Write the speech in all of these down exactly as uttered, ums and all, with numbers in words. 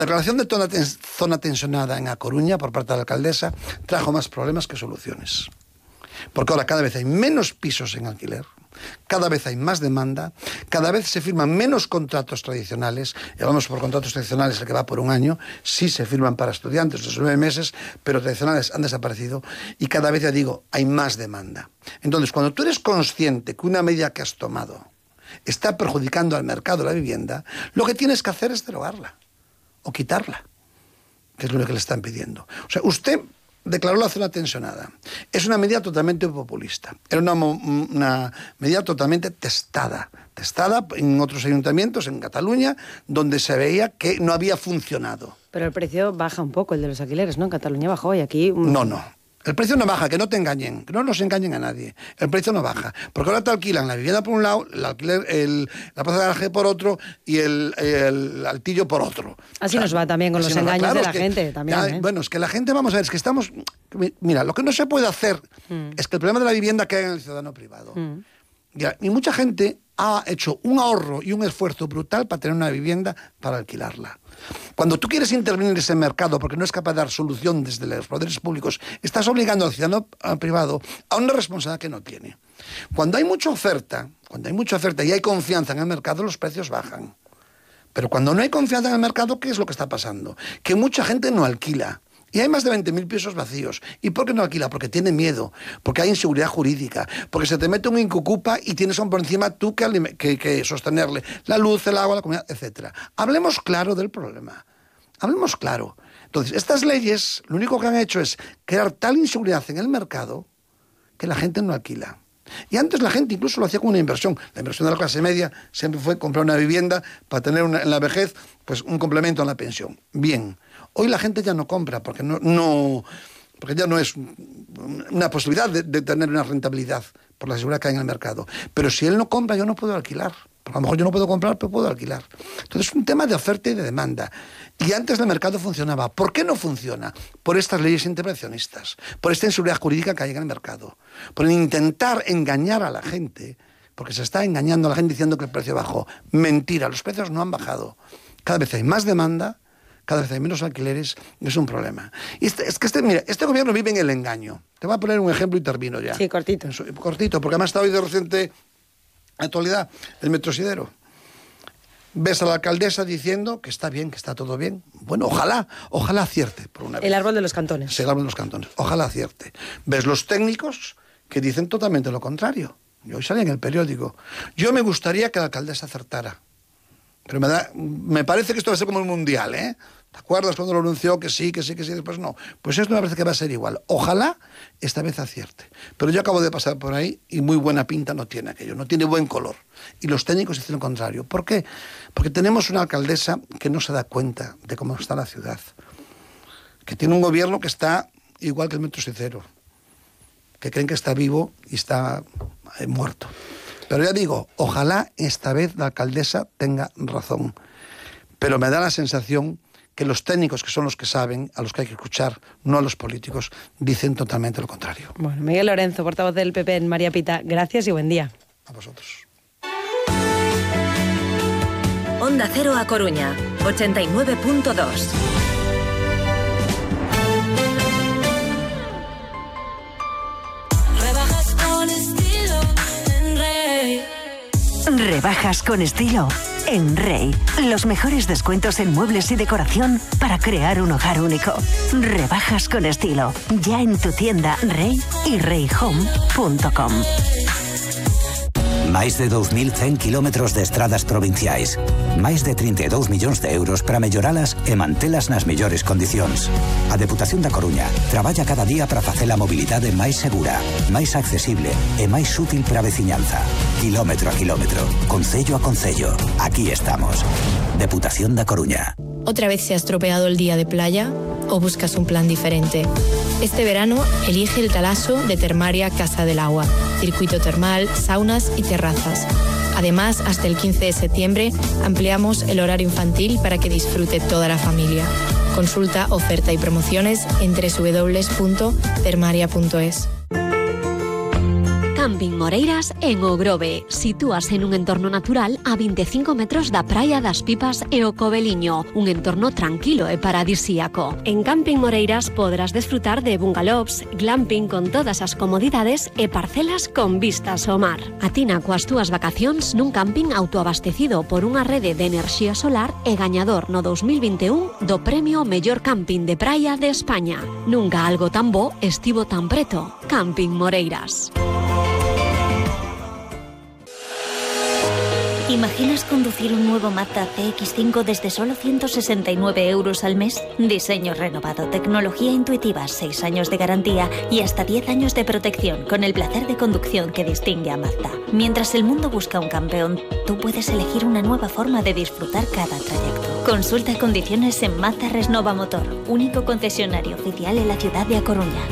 La declaración de zona, ten- zona tensionada en A Coruña por parte de la alcaldesa trajo más problemas que soluciones. Porque ahora cada vez hay menos pisos en alquiler, cada vez hay más demanda, cada vez se firman menos contratos tradicionales. Y hablamos por contratos tradicionales, el que va por un año, sí se firman para estudiantes, los nueve meses, pero tradicionales han desaparecido. Y cada vez, ya digo, hay más demanda. Entonces, cuando tú eres consciente que una medida que has tomado está perjudicando al mercado de la vivienda, lo que tienes que hacer es derogarla o quitarla, que es lo que le están pidiendo. O sea, usted declaró la zona tensionada. Es una medida totalmente populista. Era una, una medida totalmente testada. Testada en otros ayuntamientos, en Cataluña, donde se veía que no había funcionado. Pero el precio baja un poco, el de los alquileres, ¿no? En Cataluña bajó y aquí... No, no. El precio no baja, que no te engañen, que no nos engañen a nadie. El precio no baja, porque ahora te alquilan la vivienda por un lado, el alquiler, el, la plaza de garaje por otro y el, el altillo por otro. Así o sea, nos va también con los engaños claro, de la que, gente. También, ya, ¿eh? Bueno, es que la gente, vamos a ver, es que estamos... Mira, lo que no se puede hacer mm. es que el problema de la vivienda caiga en el ciudadano privado. Mm. Ya, y mucha gente ha hecho un ahorro y un esfuerzo brutal para tener una vivienda para alquilarla. Cuando tú quieres intervenir en ese mercado porque no es capaz de dar solución desde los poderes públicos, estás obligando al ciudadano privado a una responsabilidad que no tiene. Cuando hay mucha oferta, cuando hay mucha oferta y hay confianza en el mercado, los precios bajan. Pero cuando no hay confianza en el mercado, ¿qué es lo que está pasando? Que mucha gente no alquila. Y hay más de veinte mil pisos vacíos. ¿Y por qué no alquila? Porque tiene miedo, porque hay inseguridad jurídica, porque se te mete un incucupa y tienes por encima tú que, que, que sostenerle la luz, el agua, la comida, etcétera. Hablemos claro del problema. Hablemos claro. Entonces, estas leyes lo único que han hecho es crear tal inseguridad en el mercado que la gente no alquila. Y antes la gente incluso lo hacía como una inversión. La inversión de la clase media siempre fue comprar una vivienda para tener una, en la vejez pues un complemento a la pensión. Bien. Hoy la gente ya no compra porque no, no porque ya no es una posibilidad de, de tener una rentabilidad por la seguridad que hay en el mercado. Pero si él no compra, yo no puedo alquilar. Porque a lo mejor yo no puedo comprar, pero puedo alquilar. Entonces es un tema de oferta y de demanda. Y antes el mercado funcionaba. ¿Por qué no funciona? Por estas leyes intervencionistas, por esta inseguridad jurídica que hay en el mercado, por intentar engañar a la gente, porque se está engañando a la gente diciendo que el precio bajó. Mentira, los precios no han bajado. Cada vez hay más demanda, cada vez hay menos alquileres, y es un problema. Y este, es que este, mira, este gobierno vive en el engaño. Te voy a poner un ejemplo y termino ya. Sí, cortito. Cortito, porque además está hoy de reciente actualidad el Metrosidero. Ves a la alcaldesa diciendo que está bien, que está todo bien. Bueno, ojalá, ojalá acierte por una vez. El árbol de los cantones. Sí, el árbol de los cantones. Ojalá acierte. Ves los técnicos que dicen totalmente lo contrario. Yo hoy salí en el periódico. Yo me gustaría que la alcaldesa acertara. Pero me, da, me parece que esto va a ser como el mundial, ¿eh? ¿Te acuerdas cuando lo anunció que sí, que sí, que sí, después no? Pues esto me parece que va a ser igual. Ojalá esta vez acierte. Pero yo acabo de pasar por ahí y muy buena pinta no tiene aquello, no tiene buen color. Y los técnicos dicen lo contrario. ¿Por qué? Porque tenemos una alcaldesa que no se da cuenta de cómo está la ciudad. Que tiene un gobierno que está igual que el Metrosidero. Que creen que está vivo y está eh, muerto. Pero ya digo, ojalá esta vez la alcaldesa tenga razón. Pero me da la sensación que los técnicos, que son los que saben, a los que hay que escuchar, no a los políticos, dicen totalmente lo contrario. Bueno, Miguel Lorenzo, portavoz del P P en María Pita, gracias y buen día. A vosotros. Onda Cero A Coruña, ochenta y nueve punto dos. Rebajas con estilo en Rey. Los mejores descuentos en muebles y decoración para crear un hogar único. Rebajas con estilo. Ya en tu tienda Rey y rey home punto com. Máis de dous mil cen kilómetros de estradas provinciais. Máis de trinta e dous millóns de euros para melloralas e mantelas nas mellores condicións. A Deputación da Coruña traballa cada día para facer a mobilidade máis segura, máis accesible e máis útil para a veciñanza. Kilómetro a kilómetro, concello a concello. Aquí estamos. Deputación da Coruña. ¿Otra vez se ha estropeado el día de playa o buscas un plan diferente? Este verano elige el Talaso de Termaria Casa del Agua. Circuito termal, saunas y terrazas. Además, hasta el quince de septiembre ampliamos el horario infantil para que disfrute toda la familia. Consulta oferta y promociones en doble u doble u doble u punto termaria punto es. Camping Moreiras en O Grove. Sitúase en un entorno natural a veinticinco metros da Praia das Pipas e o Coveliño, un entorno tranquilo e paradisíaco. En Camping Moreiras podrás desfrutar de bungalows, glamping con todas as comodidades e parcelas con vistas ao mar. Atina coas túas vacacións nun camping autoabastecido por unha rede de enerxía solar e gañador no dos mil vinte e un do premio Mellor Camping de Praia de España. Nunca algo tan bo estivo tan preto. Camping Moreiras. ¿Imaginas conducir un nuevo Mazda C X cinco desde solo ciento sesenta y nueve euros al mes? Diseño renovado, tecnología intuitiva, seis años de garantía y hasta diez años de protección con el placer de conducción que distingue a Mazda. Mientras el mundo busca un campeón, tú puedes elegir una nueva forma de disfrutar cada trayecto. Consulta condiciones en Mazda Resnova Motor, único concesionario oficial en la ciudad de A Coruña.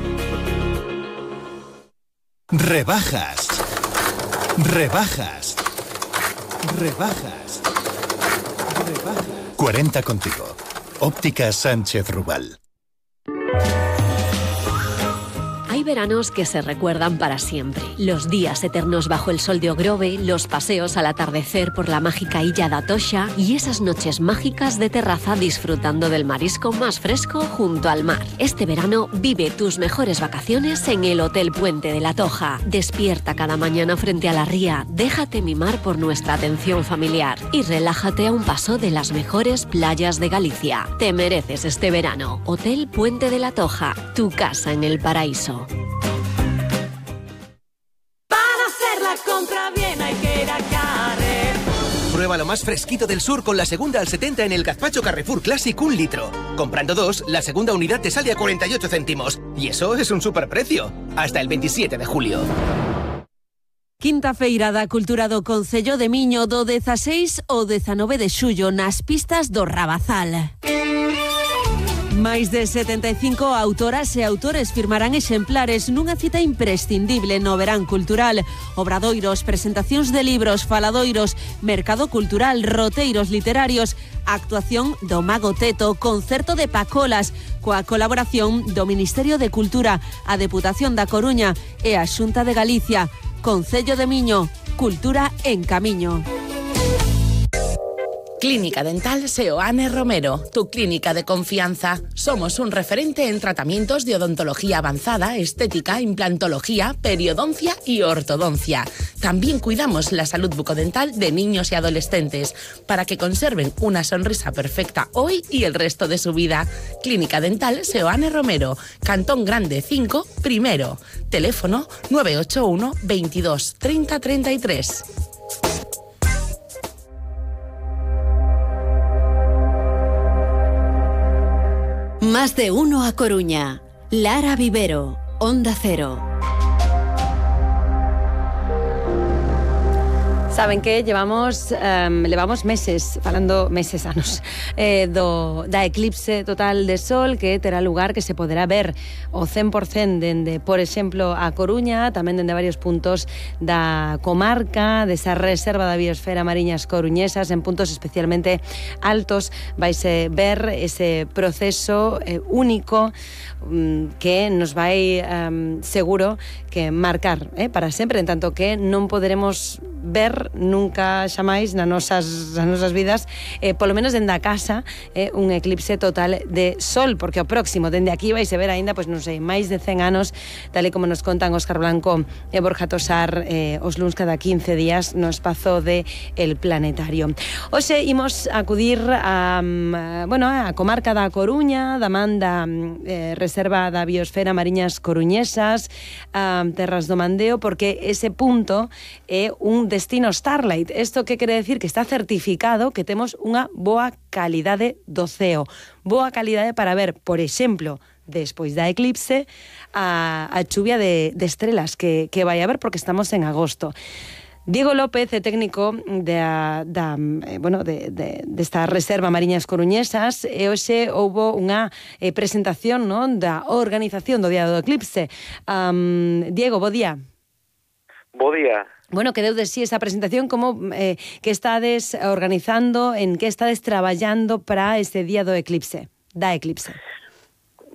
Rebajas. Rebajas. Rebajas. Rebajas. cuarenta contigo. Óptica Sánchez Rubal. Hay veranos que se recuerdan para siempre. Los días eternos bajo el sol de O Grove, los paseos al atardecer por la mágica Illa da Toxa y esas noches mágicas de terraza disfrutando del marisco más fresco junto al mar. Este verano vive tus mejores vacaciones en el Hotel Puente de la Toja. Despierta cada mañana frente a la ría, déjate mimar por nuestra atención familiar y relájate a un paso de las mejores playas de Galicia. Te mereces este verano. Hotel Puente de la Toja, tu casa en el paraíso. Para hacer la compra bien hay que ir a Carrefour. Prueba lo más fresquito del sur con la segunda al setenta en el gazpacho Carrefour Classic un litro. Comprando dos, la segunda unidad te sale a cuarenta y ocho céntimos. Y eso es un superprecio. Hasta el veintisiete de julio. Quinta feira da cultura do Concello de Miño do dezaseis ao dezanove de xullo nas pistas do Rabazal. Máis de setenta e cinco autoras e autores firmarán exemplares nunha cita imprescindible no verán cultural. Obradoiros, presentacións de libros, faladoiros, mercado cultural, roteiros literarios, actuación do Mago Teto, concerto de Pacolas, coa colaboración do Ministerio de Cultura, a Deputación da Coruña e a Xunta de Galicia. Concello de Miño, cultura en camiño. Clínica Dental Seoane Romero, tu clínica de confianza. Somos un referente en tratamientos de odontología avanzada, estética, implantología, periodoncia y ortodoncia. También cuidamos la salud bucodental de niños y adolescentes para que conserven una sonrisa perfecta hoy y el resto de su vida. Clínica Dental Seoane Romero, Cantón Grande cinco, primero. Teléfono nueve ocho uno, veintidós, treinta, treinta y tres. Más de uno a Coruña. Lara Vivero, Onda Cero. Saben que llevamos um, levamos meses, falando meses anos, eh, do, da eclipse total de sol que terá lugar, que se poderá ver o cen por cento dende, por exemplo, a Coruña, tamén dende varios puntos da comarca, desa reserva da biosfera mariñas coruñesas, en puntos especialmente altos, vaise ver ese proceso eh, único um, que nos vai um, seguro que marcar eh, para sempre, en tanto que non poderemos ver nunca xamais nas nosas, nas nosas vidas, eh, polo menos dende a casa, eh, un eclipse total de sol, porque o próximo dende aquí vai se ver aínda, pois non sei, máis de cen anos, tal e como nos contan Óscar Blanco e Borja Tosar, eh, os luns cada quince días no espazo de El Planetario. Hoxe imos acudir a, bueno, a comarca da Coruña, da man da eh, Reserva da Biosfera Mariñas Coruñesas, a Terras do Mandeo, porque ese punto é un destino Starlight. Isto que quere decir? Que está certificado que temos unha boa calidade do ceo. Boa calidade para ver, por exemplo, despois da eclipse, a, a chuvia de, de estrelas que, que vai haber, porque estamos en agosto. Diego López é técnico da, da, eh, bueno, de, de, desta Reserva Mariñas Coruñesas, e hoxe houbo unha eh, presentación, non, da organización do Día do Eclipse. Um, Diego, bo día. Bo día. Bueno, que deu de sí esa presentación, como eh, que estades organizando, en que estades traballando para ese día do eclipse, da eclipse.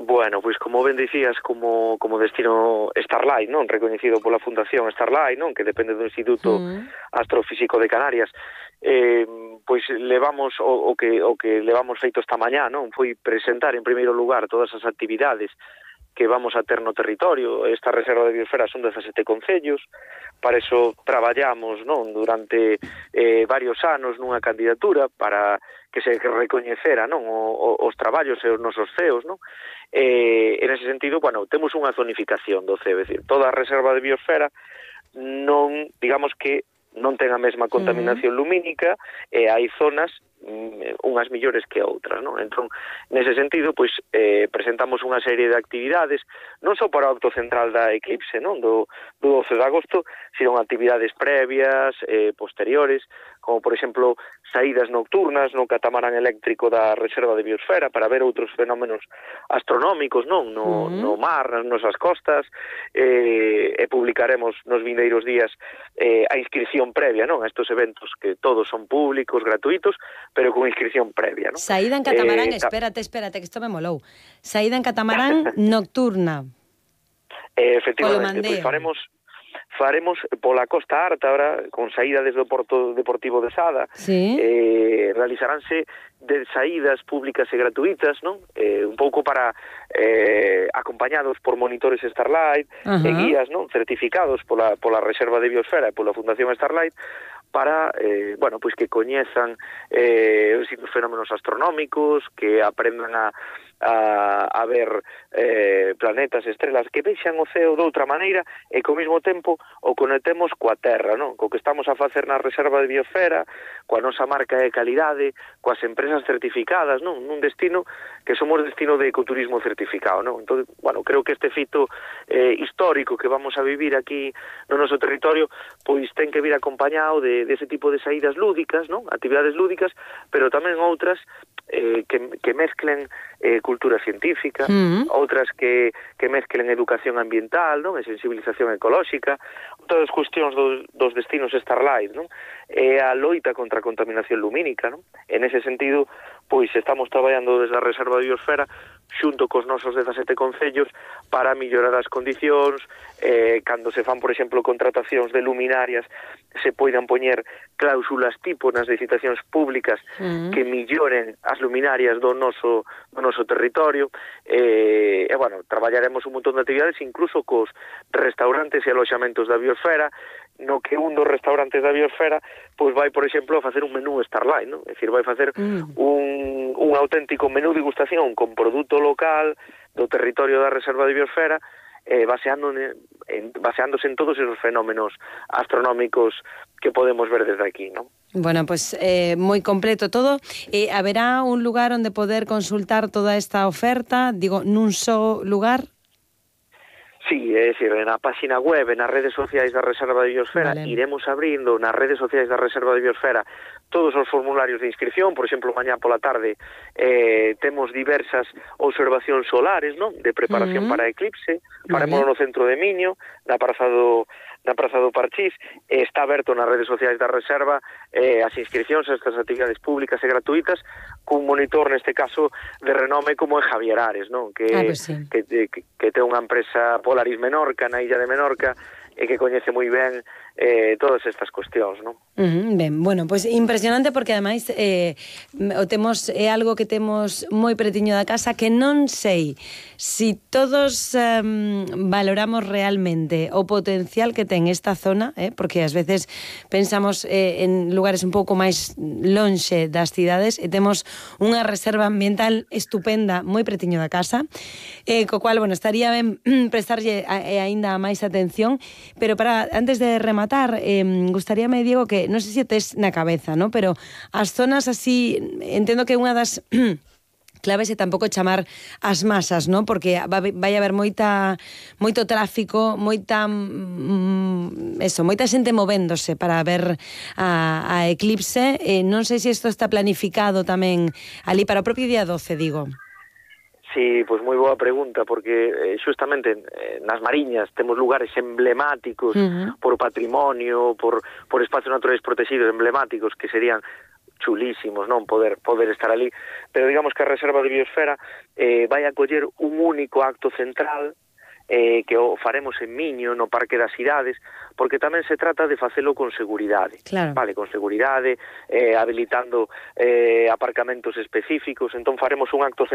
Bueno, pois como ben dicías, como como destino Starlight, non, recoñecido pola Fundación Starlight, non, que depende do Instituto mm. Astrofísico de Canarias. Eh, pois levamos o, o que o que levamos feito esta mañá, non, foi presentar en primeiro lugar todas as actividades que vamos a ter no territorio. Esta reserva de biosfera son dezasete concellos, para eso traballamos, non, durante eh, varios anos nunha candidatura para que se recoñecera, non, o, o, os traballos e os nosos C E Os, non? Eh, en ese sentido, bueno, temos unha zonificación do C E O, é dicir, toda a reserva de biosfera non, digamos que non ten a mesma contaminación uh-huh. lumínica e hai zonas unhas millores que outras, non? Entón, nese sentido, pois, eh, presentamos unha serie de actividades, non só para o acto central da Eclipse, non? Do, do doce de agosto, sino actividades previas, eh, posteriores, como, por exemplo, saídas nocturnas no catamarán eléctrico da Reserva de Biosfera para ver outros fenómenos astronómicos, non? No, uh-huh. no mar, nas nosas costas, eh, e publicaremos nos vindeiros días eh, a inscripción previa, non? A estos eventos que todos son públicos, gratuitos, pero con inscripción previa, non? Saída en catamarán, eh, espérate, espérate, que isto me molou. Saída en catamarán nocturna. Eh, efectivamente, pois faremos faremos pola Costa Arta ahora, con saída desde o Porto Deportivo de Sada. Sí. Eh, realizaránse de saídas públicas e gratuitas, non? Eh, un pouco para eh, acompañados por monitores Starlight, uh-huh. e guías, non? Certificados pola, pola Reserva de Biosfera e pola Fundación Starlight, para, eh, bueno, pois que coñezan eh, os fenómenos astronómicos, que aprendan a, a, a ver eh, planetas, estrelas, que vexan o ceo de outra maneira e que ao mesmo tempo o conectemos coa Terra, non? Co que estamos a facer na Reserva de Biosfera, coa nosa marca de calidade, coas empresas certificadas, non? Nun destino que somos destino de ecoturismo certificado, non? Entón, bueno, creo que este fito eh, histórico que vamos a vivir aquí no noso territorio, pois ten que vir acompañado de de ese tipo de saídas lúdicas, non? Actividades lúdicas, pero tamén outras eh, que, que mezclen eh, cultura científica, uh-huh. outras que, que mezclen educación ambiental, non? E sensibilización ecolóxica, outras cuestións dos, dos destinos Starlight, non? E a loita contra a contaminación lumínica, non? En ese sentido, pois estamos traballando desde a Reserva de Biosfera xunto cos nosos dezasete concellos para mellorar as condicións, eh, cando se fan, por exemplo, contratacións de luminarias, se poidan poñer cláusulas tipo nas licitacións públicas uh-huh. que melloren as luminarias do noso, do noso territorio, eh, e, bueno, traballaremos un montón de actividades, incluso cos restaurantes e aloxamentos da Biosfera, no que un dos restaurantes da Biosfera pois vai, por exemplo, a facer un menú Starlight, non? É dicir, vai facer mm. un, un auténtico menú de degustación con produto local do territorio da Reserva de Biosfera, eh, baseando en, baseándose en todos esos fenómenos astronómicos que podemos ver desde aquí, non? Bueno, pues eh, moi completo todo. Eh, haberá un lugar onde poder consultar toda esta oferta, digo, nun só lugar? Sí, é dicir, na página web, nas redes sociais da Reserva de Biosfera, vale. Iremos abrindo nas redes sociais da Reserva de Biosfera todos os formularios de inscripción. Por exemplo, mañá pola tarde eh, temos diversas observacións solares, non? De preparación uh-huh. para a eclipse. Faremos vale. No centro de Miño, na praza do na Praza do Parchís, eh, está aberto nas redes sociais da Reserva eh, as inscripcións a estas actividades públicas e gratuitas, cun monitor, neste caso, de renome como é Javier Ares, non? Que, ah, pues sí. que, que, que ten unha empresa Polaris Menorca, na illa de Menorca, e que coñece moi ben eh, todas estas cuestións, non? Uh-huh, ben, bueno, pois pues impresionante porque ademais eh, o temos é algo que temos moi pretiño da casa que non sei si todos eh, valoramos realmente o potencial que ten esta zona, eh, porque ás veces pensamos eh, en lugares un pouco máis lonxe das cidades e temos unha reserva ambiental estupenda moi pretiño da casa, eh, co cual, bueno, estaría ben prestarlle a, a, aínda máis atención. Pero para antes de rematar, eh, gustaríame, Diego, que non sei se tes na cabeza, ¿no? Pero as zonas así, entendo que unha das claves é tampouco chamar as masas, ¿no? Porque vai haber moita moito tráfico, moita mm, eso, moita xente movéndose para ver a, a eclipse. Eh, non sei se isto está planificado tamén ali para o propio día doce, digo. Sí, pois moi boa pregunta, porque eh, xustamente eh, nas Mariñas temos lugares emblemáticos uh-huh. por patrimonio, por, por espacios naturales protegidos emblemáticos, que serían chulísimos, non, poder poder estar ali, pero digamos que a Reserva de Biosfera eh, vai acoller un único acto central eh, que o faremos en Miño, no Parque das Cidades, porque tamén se trata de facelo con seguridade, claro. vale, con seguridade, eh, habilitando eh, aparcamentos específicos, entón faremos un acto central